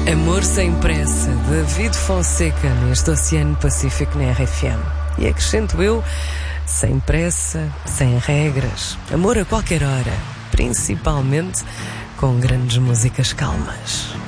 Amor sem pressa, David Fonseca, neste Oceano Pacífico na RFM. E acrescento eu, sem pressa, sem regras, amor a qualquer hora, principalmente com grandes músicas calmas.